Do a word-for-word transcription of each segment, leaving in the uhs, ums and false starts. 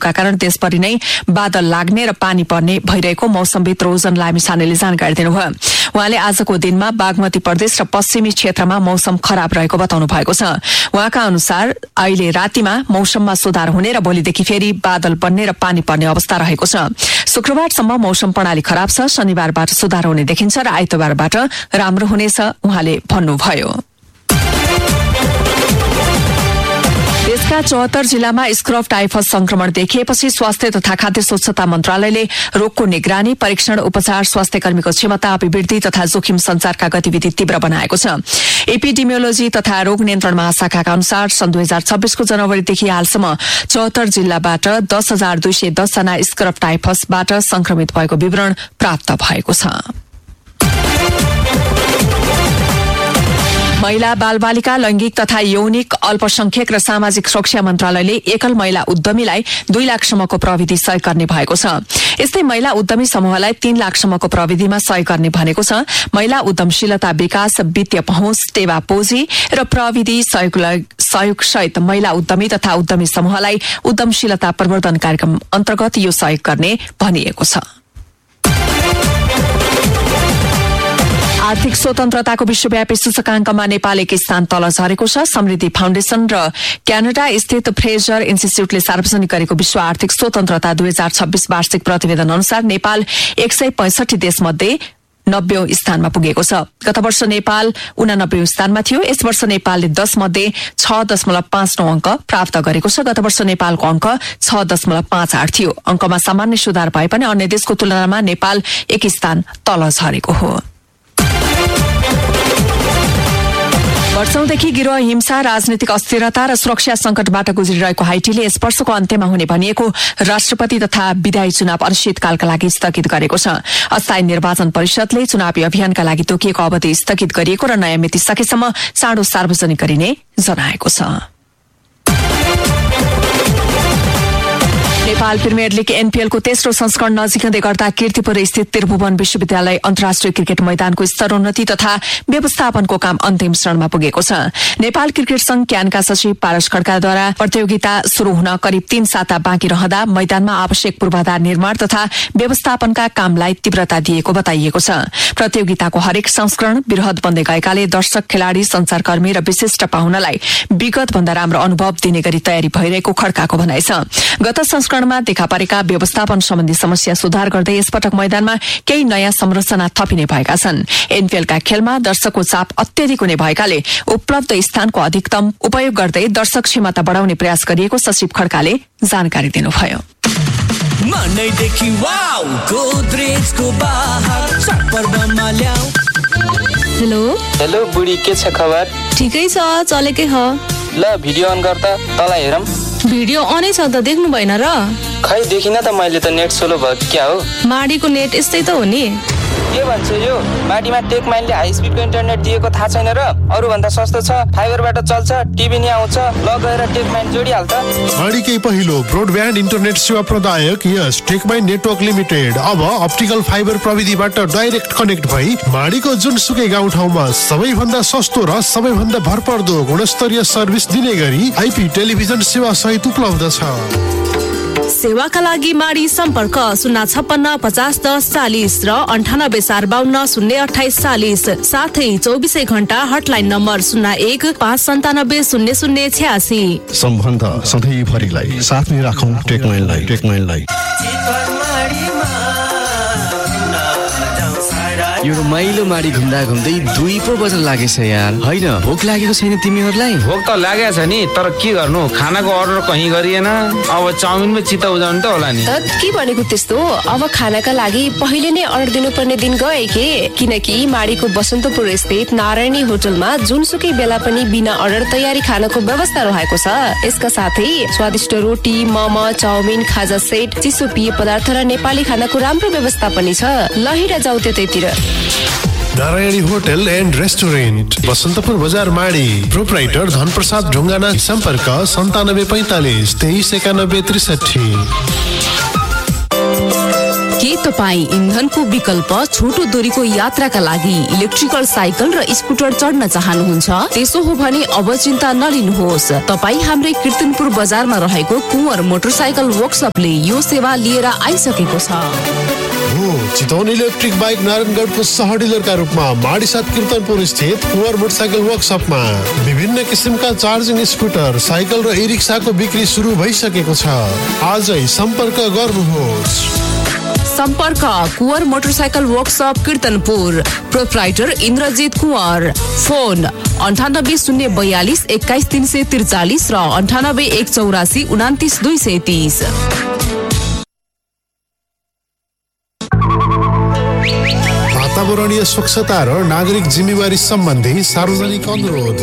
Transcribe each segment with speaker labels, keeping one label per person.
Speaker 1: बढेकोका कारण देशभरि नै बादल लाग्ने र पानी पर्ने भइरहेको मौसमविद रोजन लामिछानेले जानकारी दिनुभयो। उहाँले आजको दिनमा बागमती प्रदेश र पश्चिमी क्षेत्रमा मौसम खराब रहेको बताउनु भएको छ। उहाँका अनुसार अहिले रातिमा मौसममा सुधार हुने र भोलिदेखि फेरि बादल बन्ने र पानी पर्ने अवस्था रहेको छ। शुक्रबारसम्म मौसम प्रणाली खराब छ, शनिबारबाट सुधार हुने देखिन्छ र आइतबारबाट राम्रो हुनेछ उहाँले भन्नुभयो। देशका चौहत्तर जिल्लामा स्क्रब टाइफस संक्रमण देखिएपछि स्वास्थ्य तथा खाद्य स्वच्छता मन्त्रालयले रोगको निगरानी, परीक्षण, उपचार, स्वास्थ्य कर्मीको क्षमता अभिवृद्धि तथा जोखिम संचारका गतिविधि तीव्र बनाएको छ। एपिडेमियोलोजी तथा रोग नियन्त्रण महाशाखाका अनुसार सन् दुई हजार छब्बीसको जनवरीदेखि हालसम्म चौहत्तर जिल्लाबाट दस हजार दुई सय दस जना स्क्रब टाइफसबाट संक्रमित भएको विवरण प्राप्त भएको छ। महिला बालबालिका लैंगिक तथा यौनिक अल्पसंख्यक र सामाजिक सुरक्षा मन्त्रालयले एकल महिला उद्यमीलाई दुई लाखसम्मको प्रविधि सहयोग गर्ने भएको छ। यस्तै महिला उद्यमी समूहलाई तीन लाखसम्मको प्रविधिमा सहयोग गर्ने भनेको छ। महिला उद्यमशीलता विकास, वित्तीय पहुँच, टेवा पुँजी र प्रविधि सहयोग सहित महिला उद्यमी तथा उद्यमी समूहलाई उद्यमशीलता प्रवर्धन कार्यक्रम अन्तर्गत यो सहयोग गर्ने भनिएको छ। आर्थिक स्वतन्त्रताको विश्वव्यापी सूचकाङ्कमा नेपाल एक स्थान तल झरेको छ। समृद्धि फाउन्डेशन र क्यानाडा स्थित फ्रेजर इन्स्टिच्यूटले सार्वजनिक गरेको विश्व आर्थिक स्वतन्त्रता दुई हजार छब्बीस वार्षिक प्रतिवेदन अनुसार नेपाल एक सय पैंसठी देशमध्ये नब्बे स्थानमा पुगेको छ। गत वर्ष नेपाल उनानब्बे स्थानमा थियो। यस वर्ष नेपालले दस मध्ये छ दशमलव पाँच नौ अंक प्राप्त गरेको छ। गत वर्ष नेपालको अंक छ दशमलव पाँच आठ थियो। अंकमा सामान्य सुधार भए पनि अन्य देशको तुलनामा नेपाल एक स्थान तल झरेको हो। वर्षौंदेखि गिरोह हिंसा, राजनीतिक अस्थिरता र सुरक्षा संकटबाट गुज्रिरहेको हाइटीले यस वर्षको अन्त्यमा हुने भनिएको राष्ट्रपति तथा विधायी चुनाव अनिश्चितकालका लागि स्थगित गरेको छ। अस्थायी निर्वाचन परिषदले चुनावी अभियानका लागि तोकिएको अवधि स्थगित गरिएको र नयाँ मिति सकेसम्म चाँडो सार्वजनिक गरिने जनाएको छ। नेपाल प्रिमियर लीग एनपीएलको तेस्रो संस्करण नजिकै गर्दा कीर्तिपुर स्थित त्रिभुवन विश्वविद्यालय अन्तर्राष्ट्रिय क्रिकेट मैदानको स्तरोन्नति तथा व्यवस्थापनको काम अन्तिम चरणमा पुगेको छ। नेपाल क्रिकेट संघ क्यानका सचिव पारस खड्काद्वारा प्रतियोगिता शुरू हुन करिब तीन साता बाँकी रहँदा मैदानमा आवश्यक पूर्वाधार निर्माण तथा व्यवस्थापनका कामलाई तीव्रता दिएको बताइएको छ। प्रतियोगिताको हरेक संस्करण वृहत बन्दै गएकाले दर्शक, खेलाड़ी, संचारकर्मी र विशिष्ट पाहुनालाई विगत भन्दा राम्रो अनुभव दिने गरी तयारी भइरहेको खड्काको भनाइ छ। गत संस्करणमा देखा परेका व्यवस्थापन सम्बन्धी समस्या सुधार गर्दै यसपटक मैदानमा केही नयाँ संरचना थपिने भएका छन्। एनपीएलका खेलमा दर्शकको चाप अत्यधिक हुने भएकाले उपलब्ध स्थानको अधिकतम उपयोग गर्दै दर्शक क्षमता बढाउने प्रयास गरिएको सचिव खड्काले जानकारी दिनुभयो।
Speaker 2: हेलो
Speaker 3: हेलो बुढी, के छ खबर?
Speaker 2: ठिकै छ, चलेकै हो।
Speaker 3: ल भिडियो अन गर त, तँलाई हेरौँ।
Speaker 2: भिडियो अनै छ त, देख्नु भएन र?
Speaker 3: खै देखिन त मैले त, नेट स्लो भयो कि क्या हो?
Speaker 2: माडीको नेट यस्तै त हो नि।
Speaker 3: के भन्छ यो? माडीमा टेक माइनले हाई स्पिडको इन्टरनेट दिएको थाहा छैन र? अरू भन्दा सस्तो छ, फाइबरबाट चल्छ, टिभी नि आउँछ। ल गएर टेक माइन जोडिहाल त।
Speaker 4: माडीकै पहिलो ब्रोडब्यान्ड इन्टरनेट सेवा प्रदायक यस टेक माइन नेटवर्क लिमिटेड अब अप्टिकल फाइबर प्रविधिबाट डाइरेक्ट कनेक्ट भई माडीको जुनसुकै गाउँ ठाउँमा सबैभन्दा सस्तो र सबैभन्दा भरपर्दो गुणस्तरीय सर्भिस दिने गरी आइपी टेलिभिजन सेवा सहित उपलब्ध छ।
Speaker 2: सेवाका लागि माडी सम्पर्क शून्य छप्पन्न पचास दस चालिस र अन्ठानब्बे चार बाहन्न शून्य अठाइस चालिस, साथै चौबिसै घण्टा हटलाइन नम्बर शून्य एक पाँच सन्तानब्बे शून्य शून्य छ्यासी।
Speaker 4: सम्बन्ध सधैँभरिलाई साथमै राखौं टेकमाइनलाई टेकमाइनलाई।
Speaker 5: यो रमाइलो माडी घुम्दा घुम्दै दुई पो बज्न लागेछ यार। होइन, भोक लागेको छैन तिमीहरूलाई?
Speaker 6: भोक त लागेको छ नि, तर के गर्नु, खानाको अर्डर कहीँ गरिएन। अब चाउमिनमै चित्त उजाउनु त होला नि।
Speaker 7: के भनेको त्यस्तो? अब खानाका लागि पहिले नै अर्डर दिनुपर्ने दिन गए के? किनकि माडीको बसन्तपुर स्थित नारायणी होटलमा जुनसुकै बेला पनि बिना अर्डर तयारी खानाको व्यवस्था रहेको छ। यसका साथै स्वादिष्ट रोटी, मोमो, चाउमिन, खाजा सेट, चिसो पेय पदार्थ र नेपाली खानाको राम्रो व्यवस्था पनि छ। लहिरा जाऊ त्यतैतिर।
Speaker 4: Narayani hotel and restaurant, Basantapur बजार, माडी। प्रोप्राइटर धनप्रसाद ढुङ्गाना। सम्पर्क सन्तानब्बे पैंतालिस तेइस एकानब्बे त्रिसठी।
Speaker 2: के तपाईँ इन्धनको विकल्प छोटो दूरीको यात्राका लागि इलेक्ट्रिकल साइकल र स्कुटर चढ्न चाहनुहुन्छ? त्यसो हो भने अब चिन्ता नलिनुहोस्। तपाईँ हाम्रै कीर्तनपुर बजारमा रहेको कुँवर मोटरसाइकल वर्कसपले यो सेवा लिएर आइसकेको छ।
Speaker 4: हो चितवन इलेक्ट्रिक बाइक नारायणगढको सह डिलरका रूपमा माडी सात कीर्तनपुर स्थित कुँवर मोटरसाइकल वर्कसपमा विभिन्न किसिमका चार्जिङ स्कुटर, साइकल र ई रिक्साको बिक्री सुरु भइसकेको छ। आजै सम्पर्क गर्नुहोस्।
Speaker 2: सम्पर्क Kunwar motorcycle workshop कीर्तनपुर, proprietor Indrajit Kunwar. Phone अन्ठानब्बे शून्य बयालिस एक्काइस तीन सय त्रिचालिस र अन्ठानब्बे एक चौरासी उनातिस दुई सय तीस।
Speaker 4: वातावरणीय स्वच्छता र नागरिक जिम्मेवारी सम्बन्धी सार्वजनिक अनुरोध।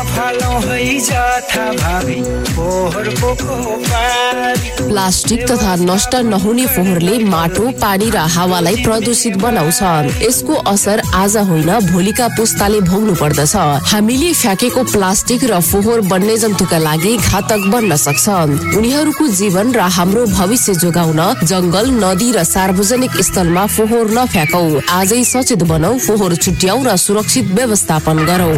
Speaker 2: प्लास्टिक तथा नष्ट नहुने फोहोरले माटो, पानी र हावालाई प्रदूषित बनाउँछन्। यसको असर आज होइन भोलिका पुस्ताले भोग्नु पर्दछ। हामीले फ्याँकेको प्लास्टिक र फोहोर वन्य जन्तुका लागि घातक बन्न सक्छन्। उनीहरूको जीवन र हाम्रो भविष्य जोगाउन जंगल, नदी र सार्वजनिक स्थलमा फोहोर नफ्याँकौ। आजै सचेत बनौ, फोहोर छुट्याउ र सुरक्षित व्यवस्थापन गरौ।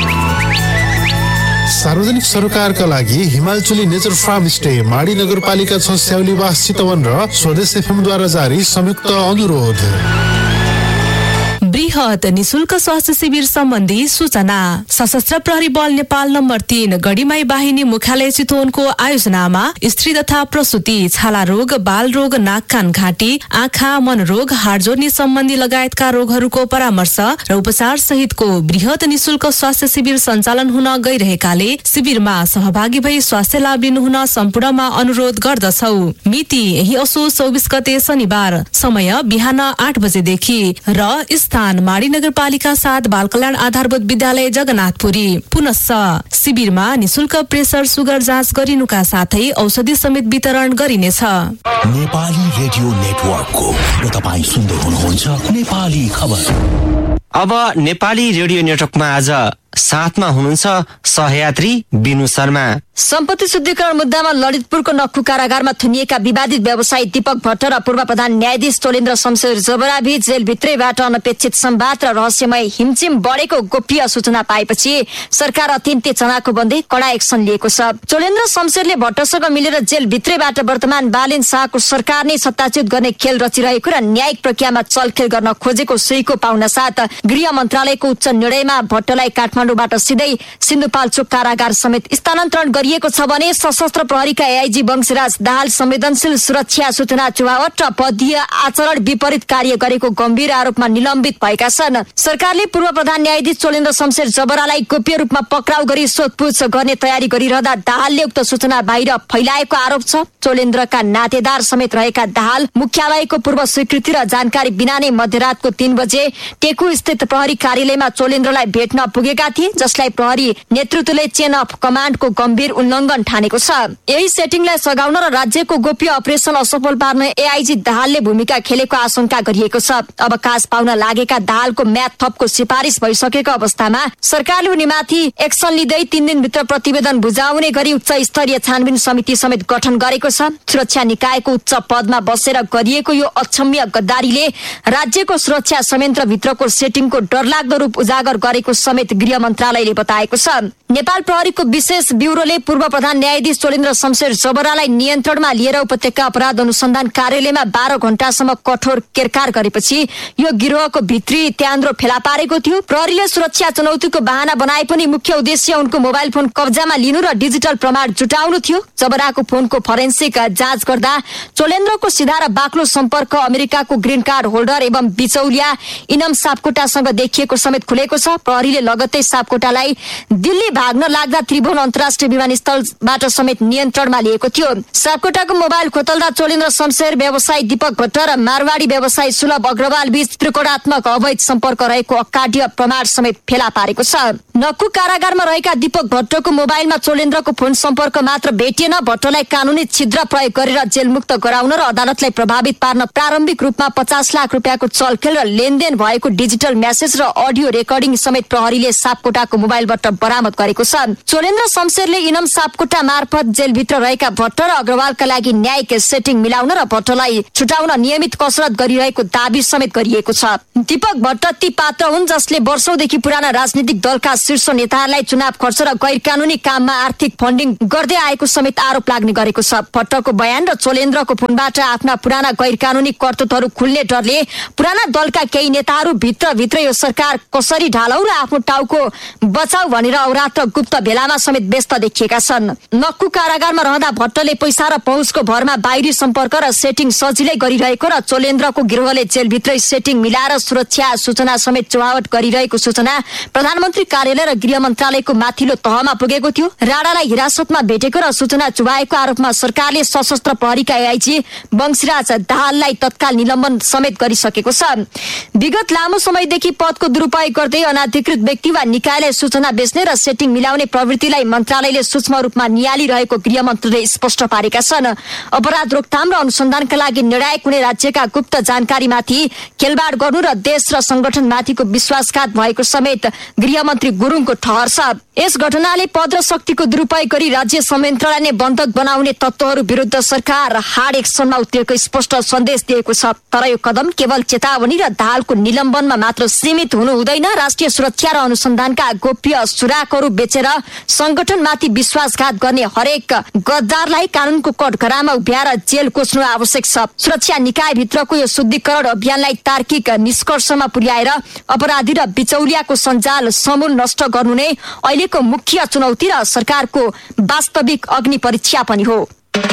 Speaker 4: सार्वजनिक सरोकारका लागि हिमालचुली नेचर फार्म स्टे, माडी नगरपालिका छ, स्याउलीवास चितवन र स्वदेश एफएमद्वारा जारी संयुक्त अनुरोध।
Speaker 2: बृहत निशुल्क स्वास्थ्य शिविर सम्बन्धी सूचना। सशस्त्र प्रहरी बल नेपाल नम्बर तीन गढीमाई बाहिनी मुख्यालय चितवनको आयोजनामा स्त्री तथा प्रसुति, छाला रोग, बाल रोग, नाक कान घाँटी, आँखा मनरोग, हाड जोड्ने सम्बन्धी लगायतका रोगहरूको परामर्श र उपचार सहितको बृहत निशुल्क स्वास्थ्य शिविर सञ्चालन हुन गइरहेकाले शिविरमा सहभागी भई स्वास्थ्य लाभ लिनुहुन सम्पूर्णमा अनुरोध गर्दछौ। मिति यही असोज चौबिस गते शनिबार, समय बिहान आठ बजेदेखि र स्थान माडी नगरपालिका साथ बाल कल्याण आधारभूत विद्यालय जगन्नाथपुरी। पुनश्च शिविरमा निशुल्क प्रेसर सुगर जाँच गरिनुका साथै औषधि समेत वितरण गरिनेछ।
Speaker 8: नेपाली रेडियो नेटवर्कको र तपाईँ सुन्दै हुनुहुन्छ नेपाली खबर।
Speaker 9: अब नेपाली रेडियो नेटवर्कमा आज साथमा हुनुहुन्छ सहयात्री बिनु शर्मा।
Speaker 10: सम्पत्ति शुद्धिकरण मुद्दामा ललितपुरको नक्कु कारागारमा थुनिएका विवादित व्यवसायी दीपक भट्ट र पूर्व प्रधान न्यायाधीश चोलेन्द्र शमशेर जबराबीच जेलभित्रैबाट अनपेक्षित संवाद र रहस्यमय हिमचिम बढेको गोप्य सूचना पाएपछि सरकार अत्यन्तै चनाखो बन्दै कडा एक्सन लिएको छ। चोलेन्द्र शमशेरले भट्टसँग मिलेर जेलभित्रैबाट वर्तमान बालिन शाहको सरकार नै सत्ताच्युत गर्ने खेल रचिरहेको र न्यायिक प्रक्रियामा चलखेल गर्न खोजेको सुइको पाउन साथ गृह मन्त्रालयको उच्च निर्णयमा भट्टलाई काठमाडौँबाट सिधै सिन्धुपाल्चोक कारागार समेत स्थानान्तरण गरिएको छ भने सशस्त्र प्रहरीका एआइजी वंशराज दाहाल संवेदनशील सुरक्षा सूचना चुहावट र पदीय आचरण विपरीत कार्य गरेको गम्भीर आरोपमा निलम्बित भएका छन्। सरकारले पूर्व प्रधान न्यायाधीश चोलेन्द्र शमशेर जबरालाई गोप्य रूपमा पक्राउ गरी सोधपुछ गर्ने तयारी गरिरहँदा दाहालले उक्त सूचना बाहिर फैलाएको आरोप छ। चोलेन्द्रका नातेदार समेत रहेका दाहाल मुख्यालयको पूर्व स्वीकृति र जानकारी बिना नै मध्यरातको तीन बजे टेकु स्थित प्रहरी कार्यालयमा चोलेन्द्रलाई भेट्न पुगेका थिए, जसलाई प्रहरी नेतृत्वले चेन अफ कमान्डको गम्भीर उल्लङ्घन ठानेको छ। यही सेटिङलाई सघाउन र राज्यको गोप्य अपरेसन असफल पार्न एआइजी दाहालले भूमिका खेलेको आशंका गरिएको छ। अवकाश पाउन लागेका दाहालको म्याद थपको सिफारिस भइसकेको अवस्थामा सरकारले उनीमाथि एक्सन लिँदै तीन दिनभित्र प्रतिवेदन बुझाउने गरी उच्च स्तरीय छानबिन समिति समेत गठन गरेको छ। सुरक्षा निकायको उच्च पदमा बसेर गरिएको यो अक्षम्य गद्दारीले राज्यको सुरक्षा संयन्त्र भित्रको सेटिङको डरलाग्दो रूप उजागर गरेको समेत गृह मन्त्रालयले बताएको छ। नेपाल प्रहरीको विशेष ब्युरोले पूर्व प्रधान न्यायाधीश चोलेन्द्र शमशेर जबरालाई नियन्त्रणमा लिएर उपत्यका अपराध अनुसन्धान कार्यालयमा बाह्र घण्टासम्म कठोर केरकार गरेपछि यो गिरोहको भित्री त्यान्द्रो फेला पारेको थियो। प्रहरीले सुरक्षा चुनौतीको बहाना बनाए पनि मुख्य उद्देश्य उनको मोबाइल फोन कब्जामा लिनु र डिजिटल प्रमाण जुटाउनु थियो। जबराको फोनको फरेन्सिक जाँच गर्दा चोलेन्द्रको सिधा र बाक्लो सम्पर्क अमेरिकाको ग्रीन कार्ड होल्डर एवं बिचौलिया इनम सापकोटासँग देखिएको समेत खुलेको छ। प्रहरीले लगत्तै सापकोटालाई दिल्ली भाग्न लाग्दा त्रिभुवन अन्तर्राष्ट्रिय विमानस्थलबाट समेत नियन्त्रणमा लिएको थियो। सापकोटाको मोबाइल खोतल्दा चोलेन्द्र शमशेर, व्यवसायी दीपक भट्ट र मारवाडी व्यवसायी सुलभ अग्रवाल बीच त्रिकोणात्मक अवैध सम्पर्क रहेको अकाट्य प्रमाण समेत फेला पारेको छ। नक्कु कारागारमा रहेका दीपक भट्टको मोबाइलमा चोलेन्द्रको फोन सम्पर्क मात्र भेटिएन। भट्टलाई कानूनी छिद्र प्रयोग गरेर जेलमुक्त गराउन र अदालतलाई प्रभावित पार्न प्रारम्भिक रूपमा पचास लाख रुपियाँको चलखेल र लेनदेन भएको डिजिटल मेसेज र अडियो रेकर्डिङ समेत प्रहरीले साप सापकोटाको मोबाइलबाट बरामद गरेको छ। चोलेन्द्र शमशेरले इनम सापकोटा मार्फत जेलभित्र रहेका भट्ट र अग्रवालका लागि न्यायिक सेटिङ मिलाउन र भट्टलाई छुटाउन नियमित कसरत गरिरहेको दावी समेत गरिएको छ। दीपक भट्ट ती पात्र हुन् जसले वर्षौंदेखि पुराना राजनीतिक दलका शीर्ष नेताहरूलाई चुनाव खर्च र गैर कानूनी काममा आर्थिक फन्डिङ गर्दै आएको समेत आरोप लाग्ने गरेको छ। भट्टको बयान र चोलेन्द्रको फोनबाट आफ्ना पुराना गैर कानूनी करतुतहरू खुल्ने डरले पुराना दलका केही नेताहरू भित्र भित्र यो सरकार कसरी ढालौ र आफ्नो टाउको बचाउ भनेर औरात्र गुप्त भेलामा समेत व्यस्त देखिएका छन्। नक्कु कारागारमा रहँदा भट्टले पैसा र पहुँचको भरमा बाहिरी सम्पर्क र सेटिङ सजिलै गरिरहेको र चोलेन्द्रको गिरोहले जेलभित्रै सेटिङ मिलाएर सुरक्षा सूचना समेत चुहावट गरिरहेको सूचना प्रधानमन्त्री कार्यालय र गृह मन्त्रालयको माथिल्लो तहमा पुगेको थियो। राणालाई हिरासतमा भेटेको र सूचना चुहाएको आरोपमा सरकारले सशस्त्र प्रहरीका एआइजी वंशीराज दाहाललाई तत्काल निलम्बन समेत गरिसकेको छ। विगत लामो समयदेखि पदको दुरुपयोग गर्दै अनाधिकृत व्यक्ति वा निकायलाई सूचना बेच्ने र सेटिङ मिलाउने प्रवृत्तिलाई मन्त्रालयले सूक्ष्म रूपमा नियालिरहेको गृह मन्त्रीले स्पष्ट पारेका छन्। अपराध रोकथाम र अनुसन्धानका लागि निर्णायक कुनै राज्यका गुप्त जानकारीमाथि खेलबाड गर्नु र देश र संगठनमाथिको विश्वासघात भएको समेत गृहमन्त्री गुरुङको ठहर छ। यस घटनाले पद र शक्तिको दुरुपयोग गरी राज्य संयन्त्रलाई नै बन्धक बनाउने तत्त्वहरू विरुद्ध सरकार हार्ड एक्सनमा उत्रिएको स्पष्ट सन्देश दिएको छ। तर यो कदम केवल चेतावनी र दाहालको निलम्बनमा मात्र सीमित हुनु हुँदैन। राष्ट्रिय सुरक्षा र अनुसन्धानका गोप्य सुराकहरू बेचेर संगठनमाथि विश्वासघात गर्ने हरेक गद्दारलाई कानूनको कठघरामा उभ्याएर जेल कोच्नु आवश्यक छ। सुरक्षा निकाय भित्रको यो शुद्धिकरण अभियानलाई तार्किक निष्कर्षमा पुर्याएर अपराधी र बिचौलियाको सञ्जाल समूल नष्ट गर्नु नै अहिलेको मुख्य चुनौती र सरकारको वास्तविक अग्नि परीक्षा पनि हो।